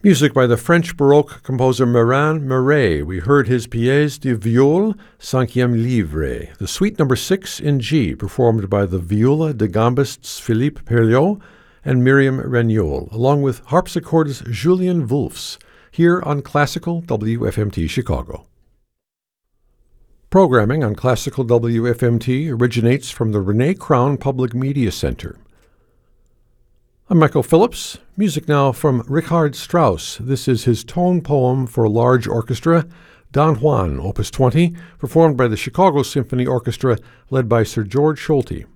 Music by the French Baroque composer Marin Murray. We heard his Pièce de Viol, Cinquième Livre, the Suite No. 6 in G, performed by the viola de gambists Philippe Perliot and Miriam Regnault, along with harpsichordist Julien Wolfs, here on Classical WFMT Chicago. Programming on Classical WFMT originates from the Renee Crown Public Media Center. I'm Michael Phillips. Music now from Richard Strauss. This is his tone poem for large orchestra, Don Juan, Opus 20, performed by the Chicago Symphony Orchestra, led by Sir George Solti.